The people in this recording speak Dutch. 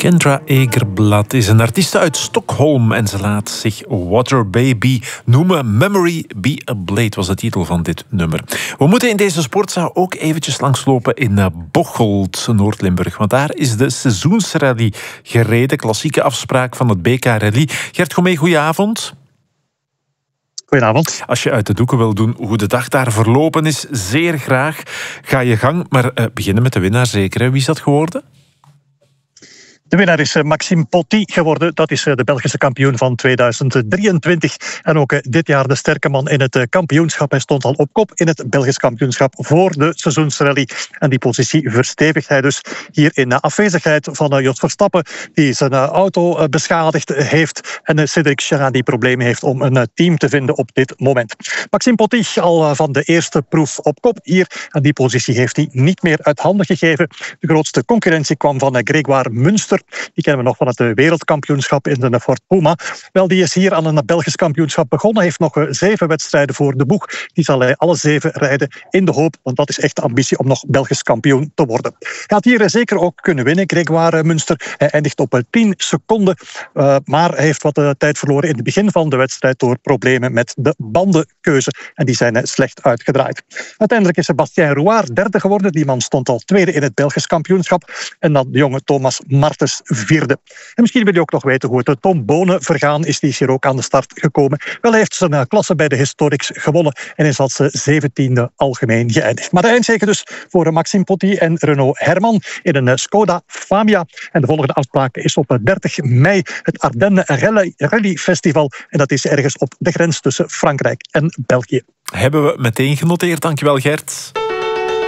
Kendra Egerblad is een artieste uit Stockholm en ze laat zich Water Baby noemen. Memory Be a Blade was de titel van dit nummer. We moeten in deze sportzaal ook eventjes langslopen in Bocholt, Noord-Limburg. Want daar is de seizoensrally gereden. Klassieke afspraak van het BK Rally. Gert Gommee, goedenavond. Goedenavond. Als je uit de doeken wil doen hoe de dag daar verlopen is, zeer graag. Ga je gang, maar beginnen met de winnaar zeker. Hè? Wie is dat geworden? De winnaar is Maxime Potty geworden. Dat is de Belgische kampioen van 2023. En ook dit jaar de sterke man in het kampioenschap. Hij stond al op kop in het Belgisch kampioenschap voor de seizoensrally. En die positie verstevigt hij dus hier in afwezigheid van Jos Verstappen, die zijn auto beschadigd heeft. En Cédric Charrat die problemen heeft om een team te vinden op dit moment. Maxime Potty al van de eerste proef op kop hier. En die positie heeft hij niet meer uit handen gegeven. De grootste concurrentie kwam van Grégoire Munster. Die kennen we nog van het wereldkampioenschap in de Ford Puma. Wel, die is hier aan een Belgisch kampioenschap begonnen. Heeft nog 7 wedstrijden voor de boeg. Die zal hij alle 7 rijden in de hoop, want dat is echt de ambitie om nog Belgisch kampioen te worden. Hij had hier zeker ook kunnen winnen, Grégoire Munster. Hij eindigt op 10 seconden, maar hij heeft wat tijd verloren in het begin van de wedstrijd door problemen met de bandenkeuze. En die zijn slecht uitgedraaid. Uiteindelijk is Sébastien Rouard derde geworden. Die man stond al tweede in het Belgisch kampioenschap. En dan de jonge Thomas Martens vierde. En misschien wil je ook nog weten hoe het Tom Bonen vergaan is. Die is hier ook aan de start gekomen. Wel, hij heeft zijn klasse bij de Historics gewonnen en is als 17e algemeen geëindigd. Maar de eindzege dus voor Maxime Potty en Renaud Herman in een Skoda Fabia. En de volgende afspraak is op 30 mei het Ardennen Rally Festival. En dat is ergens op de grens tussen Frankrijk en België. Hebben we meteen genoteerd. Dankjewel, Gert.